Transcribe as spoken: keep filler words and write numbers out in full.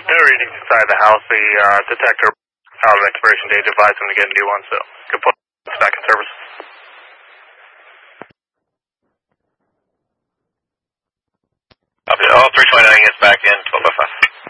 No readings inside the house. The uh, detector out of expiration date advised them to get a new one, so good put back in service. Copy. All three twenty-nine is